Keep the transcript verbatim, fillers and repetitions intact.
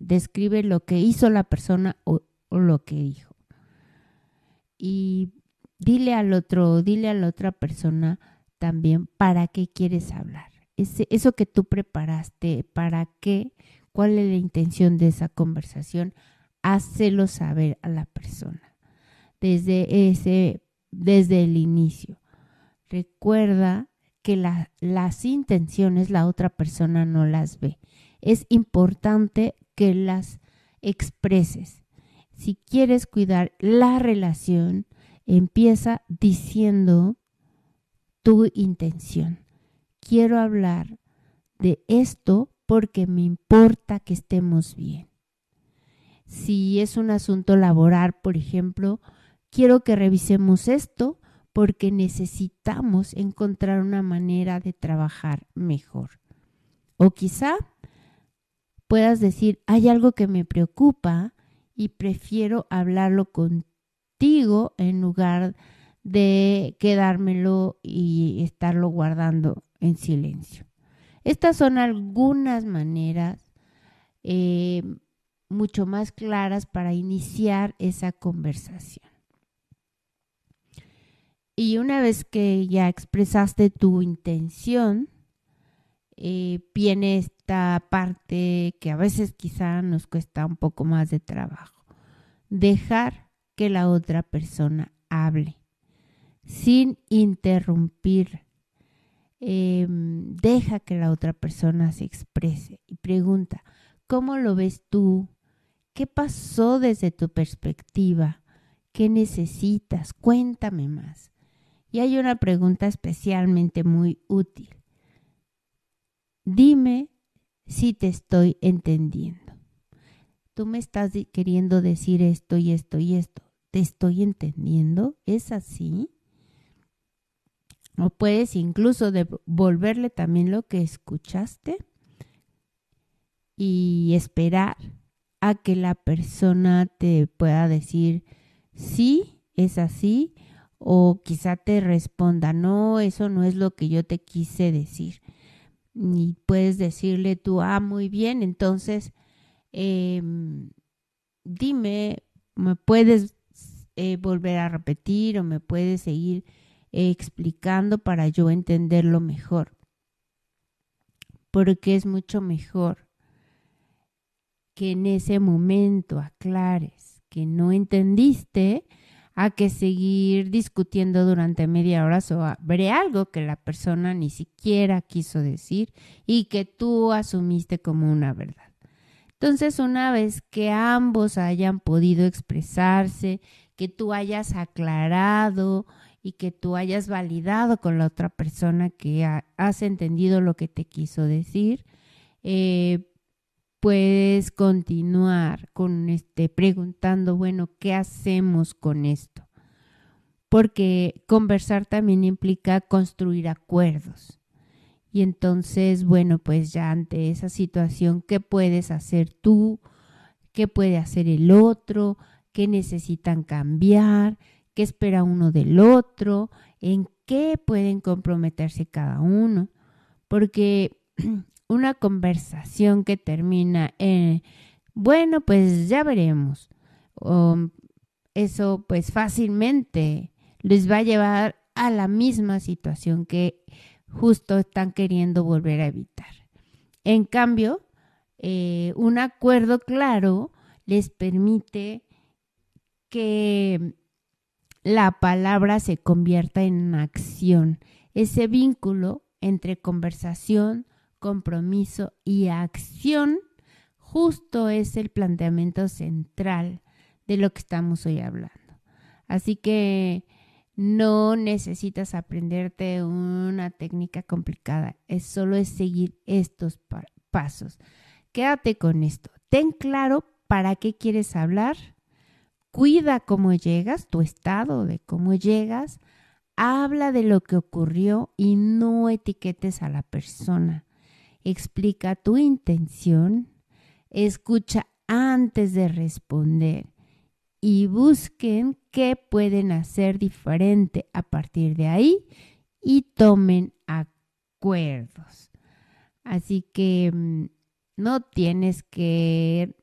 describe lo que hizo la persona o, o lo que dijo. Y dile al otro, dile a la otra persona también para qué quieres hablar. Ese, eso que tú preparaste, para qué, cuál es la intención de esa conversación, hácelo saber a la persona desde ese, desde el inicio. Recuerda que la, las intenciones la otra persona no las ve. Es importante que las expreses. Si quieres cuidar la relación, empieza diciendo tu intención. Quiero hablar de esto porque me importa que estemos bien. Si es un asunto laboral, por ejemplo, quiero que revisemos esto porque necesitamos encontrar una manera de trabajar mejor. O quizá puedas decir, hay algo que me preocupa y prefiero hablarlo contigo en lugar de quedármelo y estarlo guardando en silencio. Estas son algunas maneras eh, mucho más claras para iniciar esa conversación. Y una vez que ya expresaste tu intención, eh, viene esta parte que a veces quizá nos cuesta un poco más de trabajo. Dejar que la otra persona hable sin interrumpir. Eh, deja que la otra persona se exprese y pregunta, ¿cómo lo ves tú? ¿Qué pasó desde tu perspectiva? ¿Qué necesitas? Cuéntame más. Y hay una pregunta especialmente muy útil. Dime si te estoy entendiendo. Tú me estás queriendo decir esto y esto y esto. ¿Te estoy entendiendo? ¿Es así? O puedes incluso devolverle también lo que escuchaste y esperar a que la persona te pueda decir sí, es así, o quizá te responda no, eso no es lo que yo te quise decir. Y puedes decirle tú, ah, muy bien, entonces eh, dime, ¿me puedes eh, volver a repetir o me puedes seguir eh, explicando para yo entenderlo mejor? Porque es mucho mejor que en ese momento aclares que no entendiste a que seguir discutiendo durante media hora sobre algo que la persona ni siquiera quiso decir y que tú asumiste como una verdad. Entonces, una vez que ambos hayan podido expresarse, que tú hayas aclarado y que tú hayas validado con la otra persona que ha, has entendido lo que te quiso decir, eh, puedes continuar con este preguntando, bueno, ¿qué hacemos con esto? Porque conversar también implica construir acuerdos. Y entonces, bueno, pues ya ante esa situación, ¿qué puedes hacer tú? ¿Qué puede hacer el otro? ¿Qué necesitan cambiar? ¿Qué espera uno del otro? ¿En qué pueden comprometerse cada uno? Porque una conversación que termina en, bueno, pues ya veremos. Um, eso pues fácilmente les va a llevar a la misma situación que justo están queriendo volver a evitar. En cambio, eh, un acuerdo claro les permite que la palabra se convierta en acción. Ese vínculo entre conversación, compromiso y acción justo es el planteamiento central de lo que estamos hoy hablando. Así que no necesitas aprenderte una técnica complicada, es solo es seguir estos pa- pasos. Quédate con esto. Ten claro para qué quieres hablar. Cuida cómo llegas, tu estado de cómo llegas. Habla de lo que ocurrió y no etiquetes a la persona. Explica tu intención. Escucha antes de responder. Y busquen qué pueden hacer diferente a partir de ahí y tomen acuerdos. Así que no tienes que